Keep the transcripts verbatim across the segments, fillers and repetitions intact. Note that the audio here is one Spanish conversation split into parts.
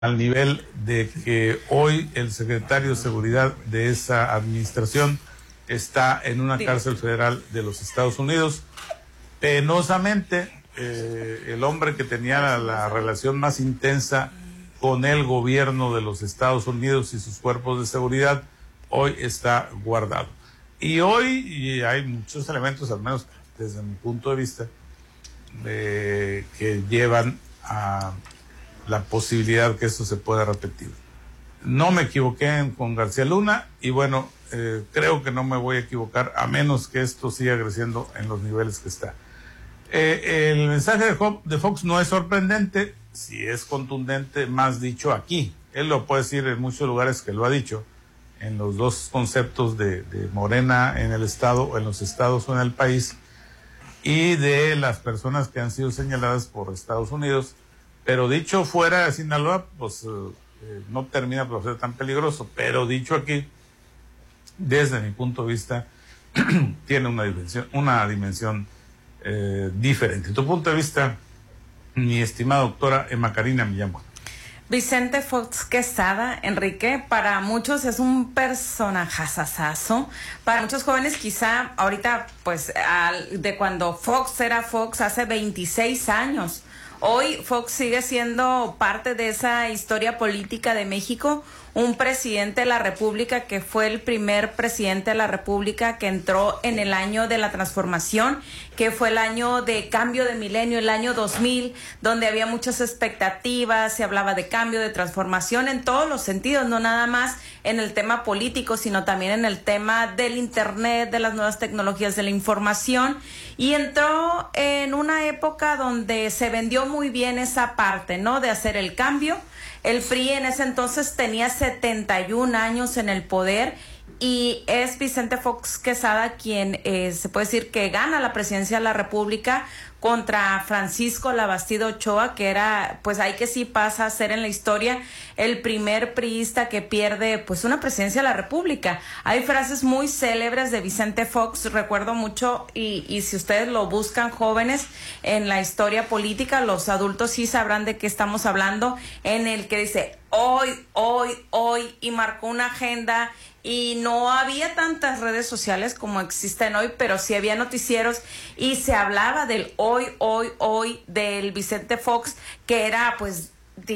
al nivel de que hoy el secretario de Seguridad de esa administración está en una cárcel federal de los Estados Unidos. Penosamente, eh, el hombre que tenía la, la relación más intensa con el gobierno de los Estados Unidos y sus cuerpos de seguridad, hoy está guardado. Y hoy y hay muchos elementos, al menos desde mi punto de vista, de, que llevan a la posibilidad que esto se pueda repetir. No me equivoqué con García Luna y bueno, eh, creo que no me voy a equivocar a menos que esto siga creciendo en los niveles que está. Eh, el mensaje de, de Fox no es sorprendente, si es contundente, más dicho aquí. Él lo puede decir en muchos lugares que lo ha dicho, en los dos conceptos de, de Morena en el Estado, en los estados o en el país, y de las personas que han sido señaladas por Estados Unidos. Pero dicho fuera de Sinaloa, pues eh, no termina por ser tan peligroso. Pero dicho aquí, desde mi punto de vista, tiene una dimensión, una dimensión eh, diferente. Tu punto de vista, mi estimada doctora Emma Karina Millán. Vicente Fox Quesada, Enrique, para muchos es un personajazazazo. Para muchos jóvenes quizá ahorita, pues, al, de cuando Fox era Fox hace veintiséis años. Hoy Fox sigue siendo parte de esa historia política de México, un presidente de la República que fue el primer presidente de la República que entró en el año de la transformación, que fue el año de cambio de milenio, el año dos mil, donde había muchas expectativas, se hablaba de cambio, de transformación en todos los sentidos, no nada más en el tema político, sino también en el tema del internet, de las nuevas tecnologías de la información, y entró en una época donde se vendió muy bien esa parte, ¿no?, de hacer el cambio. El P R I en ese entonces tenía setenta y un años en el poder y es Vicente Fox Quesada quien eh, se puede decir que gana la presidencia de la República contra Francisco Labastida Ochoa, que era, pues ahí que sí pasa a ser en la historia el primer priista que pierde pues una presidencia de la República. Hay frases muy célebres de Vicente Fox, recuerdo mucho, y, y si ustedes lo buscan, jóvenes, en la historia política, los adultos sí sabrán de qué estamos hablando, en el que dice hoy, hoy, hoy, y marcó una agenda. Y no había tantas redes sociales como existen hoy, pero sí había noticieros y se hablaba del hoy, hoy, hoy, del Vicente Fox, que era pues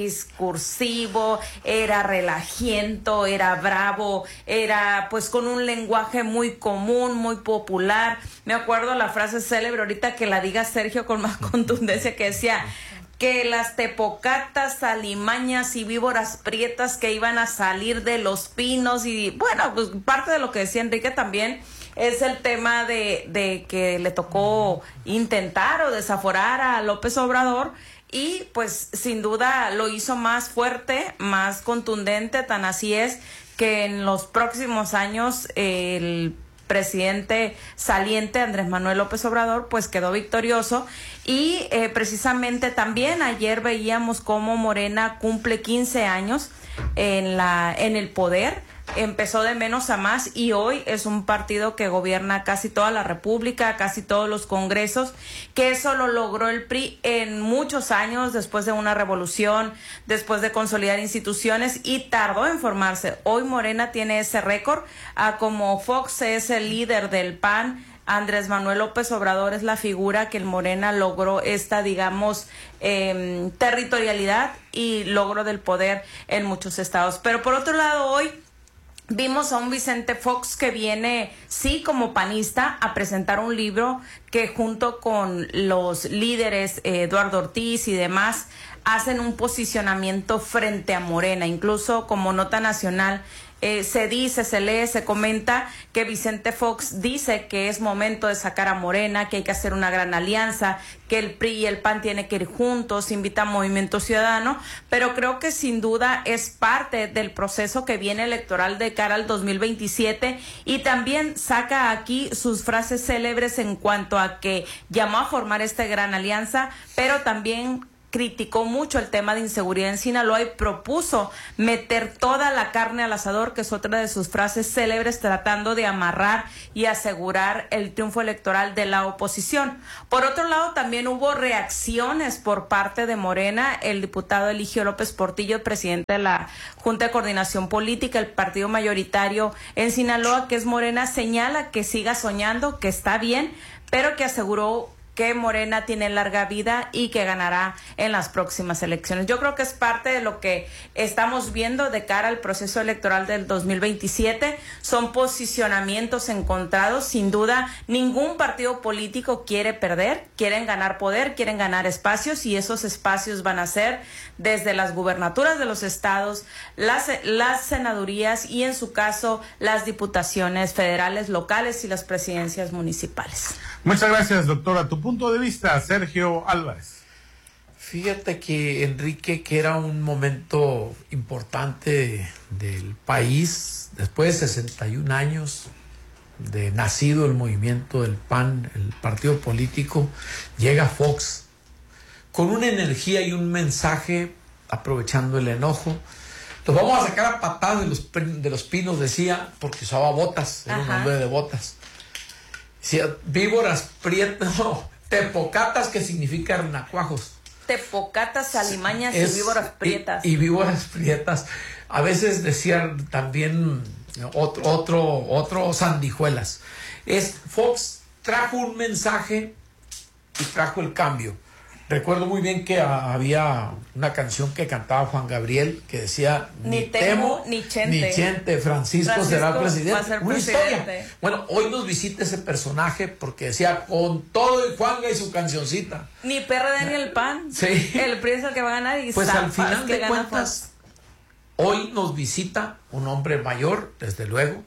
discursivo, era relajiento, era bravo, era pues con un lenguaje muy común, muy popular. Me acuerdo la frase célebre, ahorita que la diga Sergio con más contundencia, que decía que las tepocatas, alimañas y víboras prietas que iban a salir de los pinos, y bueno, pues parte de lo que decía Enrique también es el tema de, de que le tocó intentar o desaforar a López Obrador, y pues sin duda lo hizo más fuerte, más contundente, tan así es que en los próximos años el presidente saliente Andrés Manuel López Obrador pues quedó victorioso. Y eh, precisamente también ayer veíamos cómo Morena cumple quince años en la en el poder, empezó de menos a más y hoy es un partido que gobierna casi toda la República, casi todos los congresos, que eso lo logró el P R I en muchos años, después de una revolución, después de consolidar instituciones, y tardó en formarse. Hoy Morena tiene ese récord, ah, como Fox es el líder del P A N, Andrés Manuel López Obrador es la figura que el Morena logró esta, digamos, eh, territorialidad y logro del poder en muchos estados. Pero por otro lado, hoy vimos a un Vicente Fox que viene, sí, como panista, a presentar un libro que junto con los líderes, eh, Eduardo Ortiz y demás, hacen un posicionamiento frente a Morena. Incluso como nota nacional, Eh, se dice, se lee, se comenta que Vicente Fox dice que es momento de sacar a Morena, que hay que hacer una gran alianza, que el P R I y el P A N tienen que ir juntos, invita a Movimiento Ciudadano, pero creo que sin duda es parte del proceso que viene electoral de cara al dos mil veintisiete, y también saca aquí sus frases célebres en cuanto a que llamó a formar esta gran alianza, pero también criticó mucho el tema de inseguridad en Sinaloa y propuso meter toda la carne al asador, que es otra de sus frases célebres, tratando de amarrar y asegurar el triunfo electoral de la oposición. Por otro lado, también hubo reacciones por parte de Morena. El diputado Eligio López Portillo, presidente de la Junta de Coordinación Política, el partido mayoritario en Sinaloa, que es Morena, señala que siga soñando, que está bien, pero que aseguró que Morena tiene larga vida y que ganará en las próximas elecciones. Yo creo que es parte de lo que estamos viendo de cara al proceso electoral del dos mil veintisiete. Son posicionamientos encontrados. Sin duda, ningún partido político quiere perder, quieren ganar poder, quieren ganar espacios, y esos espacios van a ser desde las gubernaturas de los estados, las, las senadurías y, en su caso, las diputaciones federales, locales y las presidencias municipales. Muchas gracias, doctora. Tu punto de vista, Sergio Álvarez. Fíjate que, Enrique, que era un momento importante del país, después de sesenta y un años de nacido el movimiento del P A N, el partido político, llega Fox con una energía y un mensaje, aprovechando el enojo. Los vamos a sacar a patadas de los, de los pinos, decía, porque usaba botas, era un hombre de botas. Decía, víboras prietas, no, tepocatas, que significa renacuajos. Tepocatas, alimañas es, y víboras prietas. Y, y víboras prietas. A veces decían también otro, otro, otro sandijuelas. Es, Fox trajo un mensaje y trajo el cambio. Recuerdo muy bien que a, había una canción que cantaba Juan Gabriel que decía, ni, ni temo, temo ni chente. Ni chente, Francisco, Francisco será presidente. Va a ser una presidente. Historia. Bueno, hoy nos visita ese personaje porque decía, con todo y Juanga y su cancioncita. Ni P R D ni el P A N. Sí. El P R I es el que va a ganar y pues al final que de cuentas, hoy nos visita un hombre mayor, desde luego,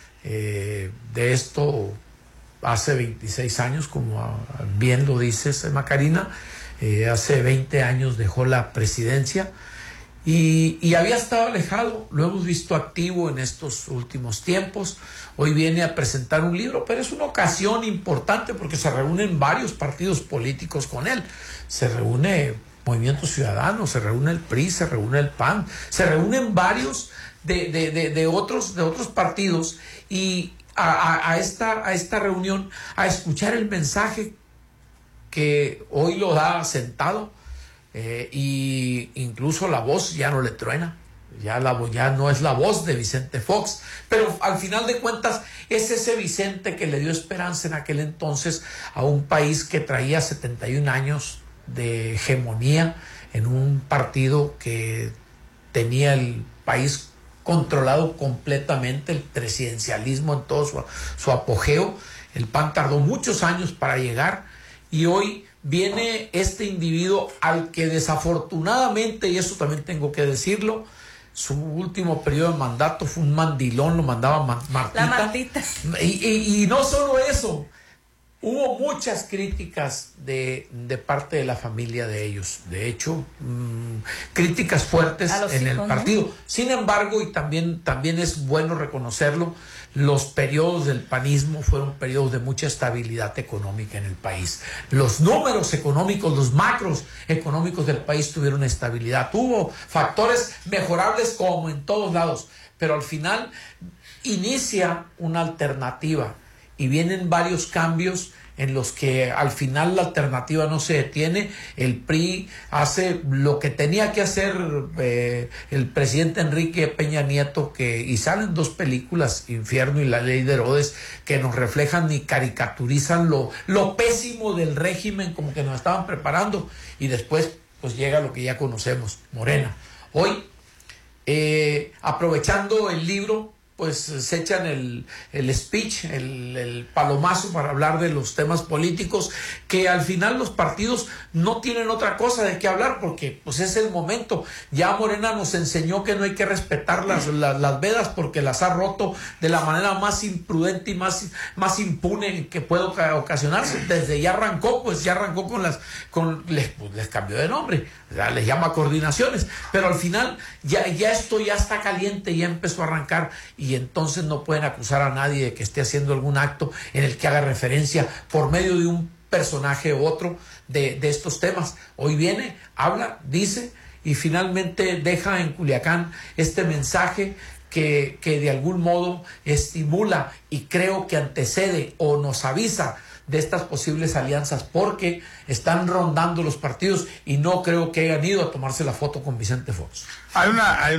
eh, de esto hace veintiséis años, como bien lo dices, Macarena. Eh, hace veinte años dejó la presidencia y, y había estado alejado. Lo hemos visto activo en estos últimos tiempos. Hoy viene a presentar un libro, pero es una ocasión importante porque se reúnen varios partidos políticos con él. Se reúne Movimiento Ciudadano, se reúne el P R I, se reúne el P A N, se reúnen varios de, de, de, de, otros, de otros partidos y a, a, a, esta, a esta reunión a escuchar el mensaje que hoy lo da sentado, eh, y incluso la voz ya no le truena, ya, la, ya no es la voz de Vicente Fox, pero al final de cuentas es ese Vicente que le dio esperanza en aquel entonces a un país que traía setenta y un años de hegemonía en un partido que tenía el país controlado completamente, el presidencialismo en todo su, su apogeo. El P A N tardó muchos años para llegar. Y hoy viene este individuo al que desafortunadamente, y eso también tengo que decirlo, su último periodo de mandato fue un mandilón, lo mandaba Martita. La Martita. Y, y, y no solo eso, hubo muchas críticas de, de parte de la familia de ellos. De hecho, mmm, críticas fuertes en hijos, el partido. ¿No? Sin embargo, y también, también es bueno reconocerlo, los periodos del panismo fueron periodos de mucha estabilidad económica en el país. Los números económicos, los macros económicos del país tuvieron estabilidad. Hubo factores mejorables como en todos lados, pero al final inicia una alternativa y vienen varios cambios en los que al final la alternativa no se detiene. El P R I hace lo que tenía que hacer eh, el presidente Enrique Peña Nieto, que y salen dos películas, Infierno y La Ley de Herodes, que nos reflejan y caricaturizan lo, lo pésimo del régimen, como que nos estaban preparando, y después pues llega lo que ya conocemos, Morena. Hoy, eh, aprovechando el libro, pues se echan el, el speech, el, el palomazo para hablar de los temas políticos, que al final los partidos no tienen otra cosa de qué hablar, porque pues es el momento. Ya Morena nos enseñó que no hay que respetar las, las, las vedas porque las ha roto de la manera más imprudente y más, más impune que puede ocasionarse. Desde ya arrancó, pues ya arrancó con las, con, les, pues, les cambió de nombre, ya les llama coordinaciones, pero al final ya, ya esto ya está caliente, ya empezó a arrancar, y entonces no pueden acusar a nadie de que esté haciendo algún acto en el que haga referencia por medio de un personaje u otro de, de estos temas. Hoy viene, habla, dice y finalmente deja en Culiacán este mensaje que, que de algún modo estimula y creo que antecede o nos avisa de estas posibles alianzas, porque están rondando los partidos y no creo que hayan ido a tomarse la foto con Vicente Fox. Hay una, hay